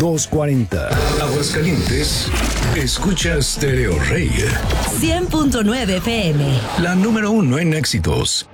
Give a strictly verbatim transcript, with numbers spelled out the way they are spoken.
doscientos cuarenta. Aguascalientes, escucha Stereo Rey. cien punto nueve F M. La número uno en éxitos.